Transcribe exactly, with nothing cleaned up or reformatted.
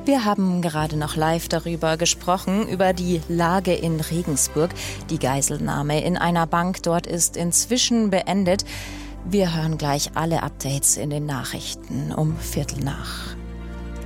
Wir haben gerade noch live darüber gesprochen, über die Lage in Regensburg. Die Geiselnahme in einer Bank dort ist inzwischen beendet. Wir hören gleich alle Updates in den Nachrichten um Viertel nach.